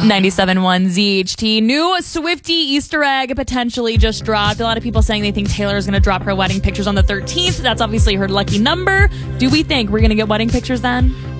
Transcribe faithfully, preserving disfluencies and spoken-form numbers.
ninety-seven point one Z H T. New Swiftie Easter egg potentially just dropped. A lot of people saying they think Taylor is going to drop her wedding pictures on the thirteenth. That's obviously her lucky number. Do we think we're going to get wedding pictures then?